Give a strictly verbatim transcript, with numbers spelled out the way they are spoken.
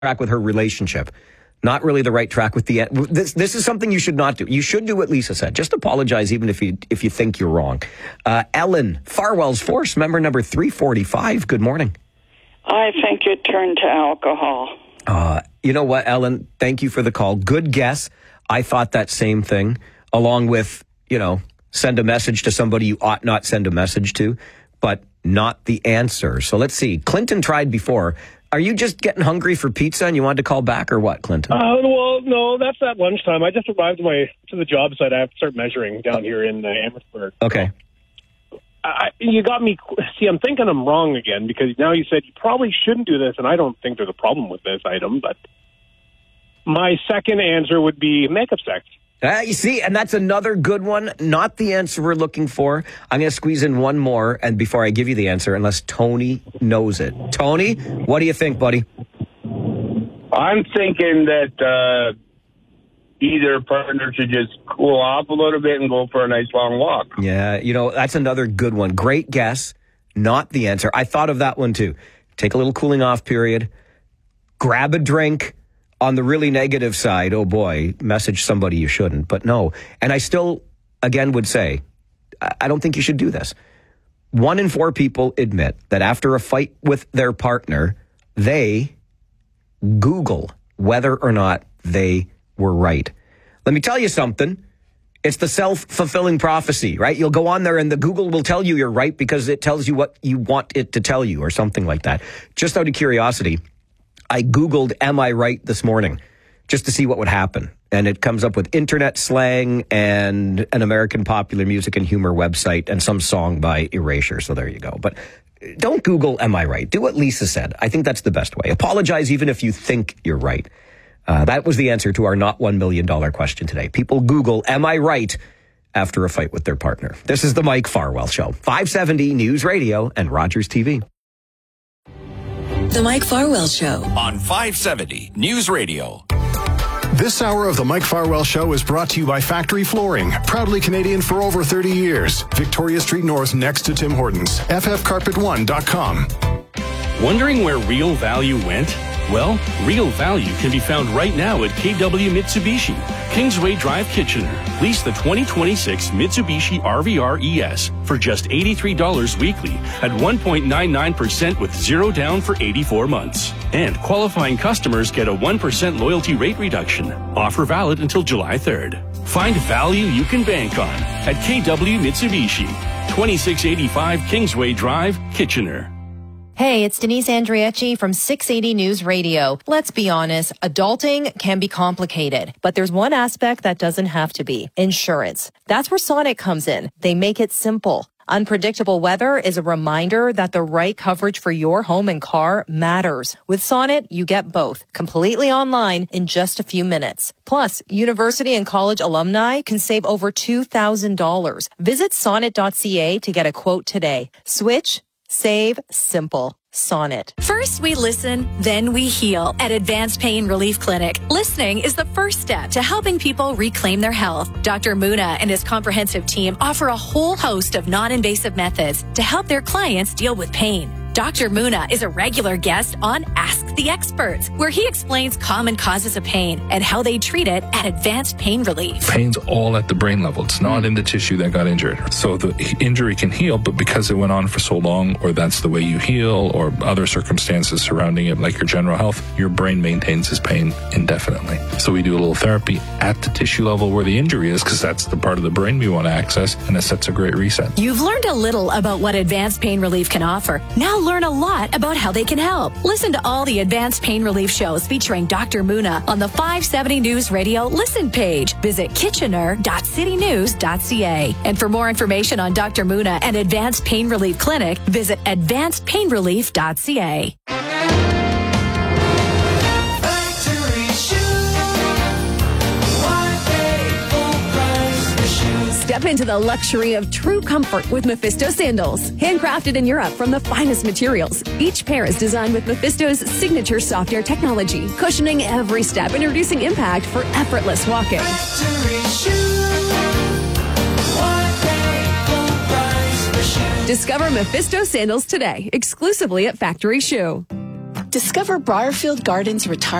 track with her relationship. Not really the right track with the... This this is something you should not do. You should do what Lisa said. Just apologize even if you if you think you're wrong. Uh, Ellen, Farwell's Force, member number three forty-five. Good morning. I think it turned to alcohol. Uh, you know what, Ellen? Thank you for the call. Good guess. I thought that same thing, along with, you know, send a message to somebody you ought not send a message to, but not the answer. So let's see. Clinton tried before. Are you just getting hungry for pizza and you wanted to call back or what, Clinton? Uh, well, no, that's at lunchtime. I just arrived to, my, to the job site. I have to start measuring down here in uh, Amherstburg. Okay. I, you got me. See, I'm thinking I'm wrong again because now you said you probably shouldn't do this, and I don't think there's a problem with this item, but my second answer would be makeup sex. Uh, you see, and that's another good one. Not the answer we're looking for. I'm going to squeeze in one more, and before I give you the answer, unless Tony knows it. Tony, what do you think, buddy? I'm thinking that uh, either partner should just cool off a little bit and go for a nice long walk. Yeah, you know, that's another good one. Great guess. Not the answer. I thought of that one, too. Take a little cooling off period. Grab a drink. On the really negative side, oh boy, message somebody you shouldn't. But no. And I still, again, would say, I don't think you should do this. One in four people admit that after a fight with their partner, they Google whether or not they were right. Let me tell you something. It's the self-fulfilling prophecy, right? You'll go on there and the Google will tell you you're right because it tells you what you want it to tell you or something like that. Just out of curiosity, I Googled, am I right this morning, just to see what would happen. And it comes up with internet slang and an American popular music and humor website and some song by Erasure. So there you go. But don't Google, am I right? Do what Lisa said. I think that's the best way. Apologize even if you think you're right. Uh, that was the answer to our not one million dollars question today. People Google, am I right, after a fight with their partner. This is the Mike Farwell Show. five seventy News Radio and Rogers T V. The Mike Farwell Show on five seventy News Radio. This hour of the Mike Farwell Show is brought to you by Factory Flooring, proudly Canadian for over thirty years. Victoria Street North next to Tim Hortons. F F carpet one dot com. Wondering where real value went? Well, real value can be found right now at K W Mitsubishi, Kingsway Drive, Kitchener. Lease the twenty twenty-six Mitsubishi R V R E S for just eighty-three dollars weekly at one point nine nine percent with zero down for eighty-four months. And qualifying customers get a one percent loyalty rate reduction. Offer valid until July third. Find value you can bank on at K W Mitsubishi, twenty-six eighty-five Kingsway Drive, Kitchener. Hey, it's Denise Andrieci from six eighty News Radio. Let's be honest, adulting can be complicated, but there's one aspect that doesn't have to be: insurance. That's where Sonnet comes in. They make it simple. Unpredictable weather is a reminder that the right coverage for your home and car matters. With Sonnet, you get both, completely online in just a few minutes. Plus, university and college alumni can save over two thousand dollars. Visit sonnet dot c a to get a quote today. Switch, save, simple. Sonnet. First we listen, then we heal at Advanced Pain Relief Clinic. Listening is the first step to helping people reclaim their health. Doctor Muna and his comprehensive team offer a whole host of non-invasive methods to help their clients deal with pain. Doctor Muna is a regular guest on Ask the Experts, where he explains common causes of pain and how they treat it at Advanced Pain Relief. Pain's all at the brain level. It's not in the tissue that got injured. So the injury can heal, but because it went on for so long, or that's the way you heal, or other circumstances surrounding it, like your general health, your brain maintains this pain indefinitely. So we do a little therapy at the tissue level where the injury is, because that's the part of the brain we want to access, and it sets a great reset. You've learned a little about what Advanced Pain Relief can offer. Now learn a lot about how they can help. Listen to all the Advanced Pain Relief shows featuring Doctor Muna on the five seventy News Radio Listen page. Visit kitchener dot city news dot c a. And for more information on Doctor Muna and Advanced Pain Relief Clinic, visit advanced pain relief dot c a. Step into the luxury of true comfort with Mephisto sandals. Handcrafted in Europe from the finest materials. Each pair is designed with Mephisto's signature soft air technology, cushioning every step and reducing impact for effortless walking. Discover Mephisto sandals today, exclusively at Factory Shoe. Discover Briarfield Gardens Retirement